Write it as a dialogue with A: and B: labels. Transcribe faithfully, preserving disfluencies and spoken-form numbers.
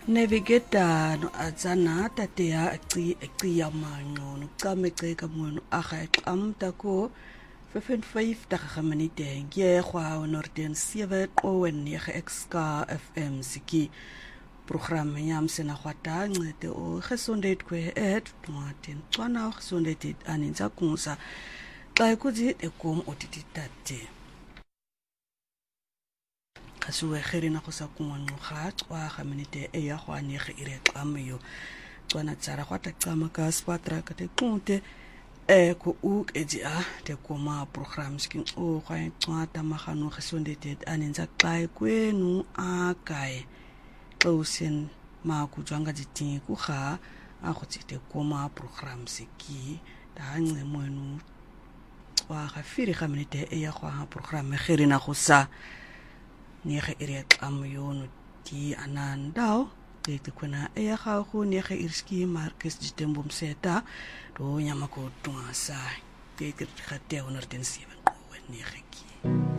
A: Navigata no azana tatea aqi aqia mango no kameceka mono aga xam tako vyf en vyf daga minute ge gwa norden sewe qowen nege xka fm siki program yam sena kwata ncede o gesondheid kwe et twaten tswana gesondheid aninza kunsa xa kuzi ekom otititate kasuwe kherina go sa kumwanqo ga tswa ga minute e ya go anege ire xamiyo tswana tsara kwata xama ka spatra ka te qonte e ko u edi a te koma programs kin o ga tswata magano gesondheid aninza xa kwenu a kae tlosen ma ku jwanga diti ku ga a go tsite koma programs ki da nne moenu tswa ga firi ga minute e ya go ha program kherina go sa nege ire xamiyo no ti anandao te kuna e ya ga go nege irski Marcus Jitembo Mseta do nyama ko twasa te te khate honor ten seven o nege ki